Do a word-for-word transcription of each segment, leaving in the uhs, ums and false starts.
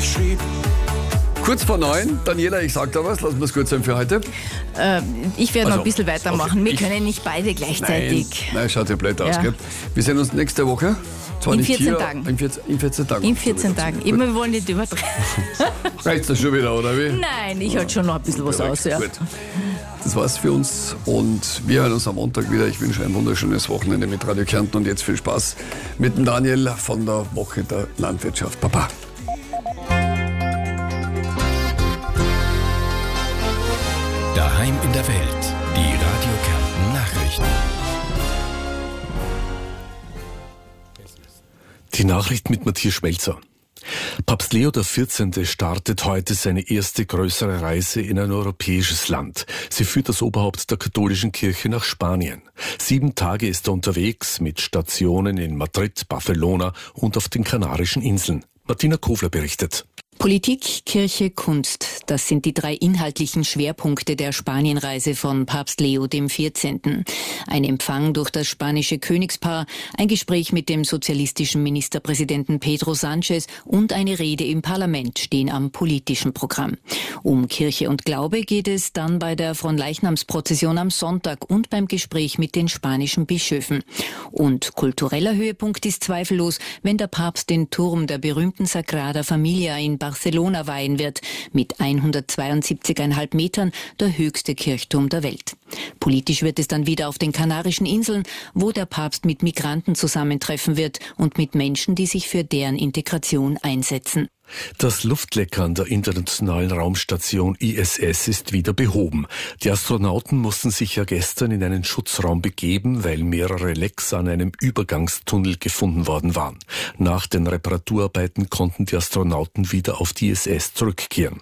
ich schrieb. Kurz vor neun, Daniela, ich sag da was, lassen wir es gut sein für heute. Äh, ich werde Also, noch ein bisschen weitermachen. okay, Wir ich- können nicht beide gleichzeitig. Nein, nein, schaut ja blöd aus, Ja. gell? Wir sehen uns nächste Woche. Zwar In nicht vierzehn hier, Tagen. In vierzehn, in vierzehn Tagen. In vierzehn Tagen. Gut. Immer, wir wollen nicht übertreiben. Reicht das schon wieder, oder wie? Nein, ich halte schon noch ein bisschen was aus. Ja. Gut. Das war's für uns und wir hören uns am Montag wieder. Ich wünsche ein wunderschönes Wochenende mit Radio Kärnten und jetzt viel Spaß mit dem Daniel von der Woche der Landwirtschaft. Baba. Daheim in der Welt. Die Radio Kärnten Nachrichten. Die Nachricht mit Matthias Schmelzer. Papst Leo der vierzehnte startet heute seine erste größere Reise in ein europäisches Land. Sie führt das Oberhaupt der katholischen Kirche nach Spanien. Sieben Tage ist er unterwegs mit Stationen in Madrid, Barcelona und auf den Kanarischen Inseln. Martina Kofler berichtet. Politik, Kirche, Kunst, das sind die drei inhaltlichen Schwerpunkte der Spanienreise von Papst Leo dem vierzehnten. Ein Empfang durch das spanische Königspaar, ein Gespräch mit dem sozialistischen Ministerpräsidenten Pedro Sánchez und eine Rede im Parlament stehen am politischen Programm. Um Kirche und Glaube geht es dann bei der Fronleichnamsprozession am Sonntag und beim Gespräch mit den spanischen Bischöfen. Und kultureller Höhepunkt ist zweifellos, wenn der Papst den Turm der berühmten Sagrada Familia in Barcelona weihen wird, mit hundertzweiundsiebzig Komma fünf Metern, der höchste Kirchturm der Welt. Politisch wird es dann wieder auf den Kanarischen Inseln, wo der Papst mit Migranten zusammentreffen wird und mit Menschen, die sich für deren Integration einsetzen. Das Luftleckern der internationalen Raumstation I S S ist wieder behoben. Die Astronauten mussten sich ja gestern in einen Schutzraum begeben, weil mehrere Lecks an einem Übergangstunnel gefunden worden waren. Nach den Reparaturarbeiten konnten die Astronauten wieder auf die I S S zurückkehren.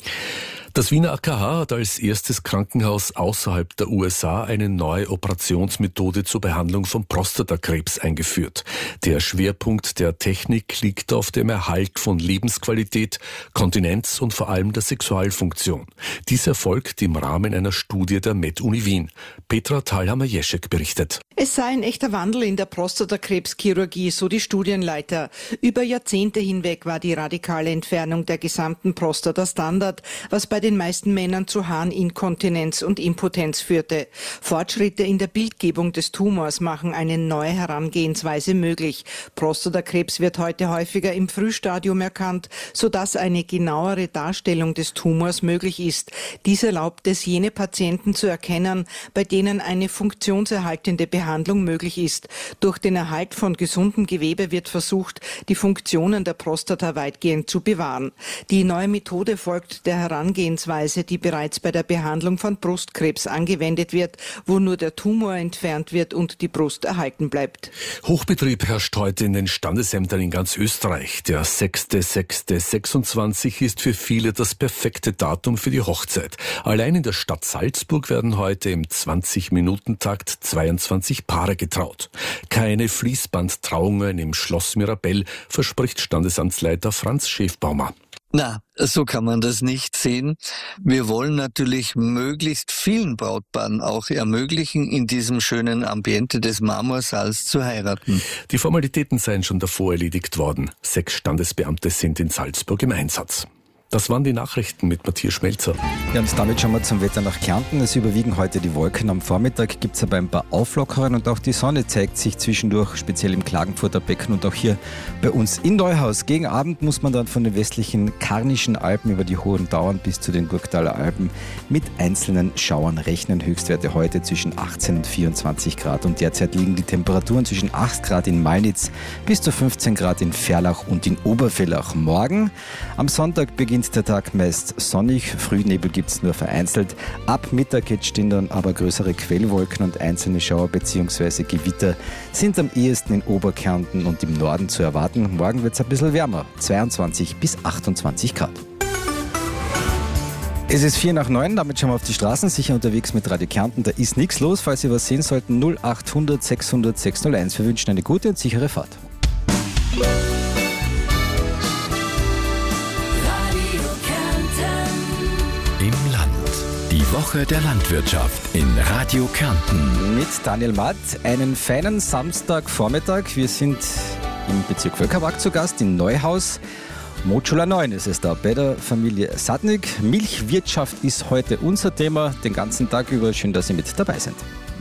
Das Wiener A K H hat als erstes Krankenhaus außerhalb der U S A eine neue Operationsmethode zur Behandlung von Prostatakrebs eingeführt. Der Schwerpunkt der Technik liegt auf dem Erhalt von Lebensqualität, Kontinenz und vor allem der Sexualfunktion. Dies erfolgt im Rahmen einer Studie der Med-Uni Wien. Petra Thalhammer-Jeschek berichtet. Es sei ein echter Wandel in der Prostatakrebschirurgie, so die Studienleiter. Über Jahrzehnte hinweg war die radikale Entfernung der gesamten Prostata Standard, was bei den meisten Männern zu Harninkontinenz und Impotenz führte. Fortschritte in der Bildgebung des Tumors machen eine neue Herangehensweise möglich. Prostatakrebs wird heute häufiger im Frühstadium erkannt, sodass eine genauere Darstellung des Tumors möglich ist. Dies erlaubt es, jene Patienten zu erkennen, bei denen eine funktionserhaltende Behandlung möglich ist. Durch den Erhalt von gesundem Gewebe wird versucht, die Funktionen der Prostata weitgehend zu bewahren. Die neue Methode folgt der Herangehensweise, die bereits bei der Behandlung von Brustkrebs angewendet wird, wo nur der Tumor entfernt wird und die Brust erhalten bleibt. Hochbetrieb herrscht heute in den Standesämtern in ganz Österreich. Der sechster sechster sechsundzwanzig ist für viele das perfekte Datum für die Hochzeit. Allein in der Stadt Salzburg werden heute im zwanzig-Minuten-Takt zweiundzwanzig Paare getraut. Keine Fließbandtrauungen im Schloss Mirabell, verspricht Standesamtsleiter Franz Schäfbaumer. Na, so kann man das nicht sehen. Wir wollen natürlich möglichst vielen Brautpaaren auch ermöglichen, in diesem schönen Ambiente des Marmorsaals zu heiraten. Die Formalitäten seien schon davor erledigt worden. Sechs Standesbeamte sind in Salzburg im Einsatz. Das waren die Nachrichten mit Matthias Schmelzer. Ja, und damit schauen wir zum Wetter nach Kärnten. Es überwiegen heute die Wolken. Am Vormittag gibt es aber ein paar Auflockerungen und auch die Sonne zeigt sich zwischendurch, speziell im Klagenfurter Becken und auch hier bei uns in Neuhaus. Gegen Abend muss man dann von den westlichen Karnischen Alpen über die Hohen Tauern bis zu den Gurktaler Alpen mit einzelnen Schauern rechnen. Höchstwerte heute zwischen achtzehn und vierundzwanzig Grad und derzeit liegen die Temperaturen zwischen acht Grad in Malnitz bis zu fünfzehn Grad in Ferlach und in Obervillach. Morgen am Sonntag beginnt der Tag meist sonnig, Frühnebel gibt es nur vereinzelt. Ab Mittag jetzt stehen dann aber größere Quellwolken und einzelne Schauer bzw. Gewitter sind am ehesten in Oberkärnten und im Norden zu erwarten. Morgen wird es ein bisschen wärmer, zweiundzwanzig bis achtundzwanzig Grad. Es ist vier nach neun, damit schauen wir auf die Straßen, sicher unterwegs mit Radio Kärnten. Da ist nichts los, falls Sie was sehen sollten, null achthundert sechshundert sechshunderteins. Wir wünschen eine gute und sichere Fahrt. Im Land. Die Woche der Landwirtschaft in Radio Kärnten. Mit Daniel Matt, einen feinen Samstagvormittag. Wir sind im Bezirk Völkerbach zu Gast in Neuhaus, Motschula neun ist es da bei der Familie Sadnik. Milchwirtschaft ist heute unser Thema, den ganzen Tag über. Schön, dass Sie mit dabei sind.